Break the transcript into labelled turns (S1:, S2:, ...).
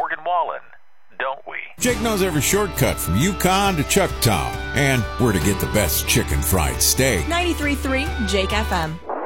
S1: Morgan Wallen, don't we?
S2: Jake knows every shortcut from Yukon to Chucktown and where to get the best chicken fried steak.
S3: 93.3 Jake FM.